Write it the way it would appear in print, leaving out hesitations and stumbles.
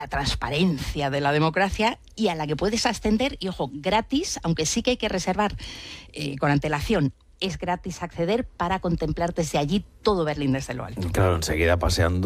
la transparencia de la democracia y a la que puedes ascender, y ojo, gratis, aunque sí que hay que reservar con antelación. Es gratis acceder para contemplar desde allí todo Berlín desde lo alto. Claro, enseguida paseando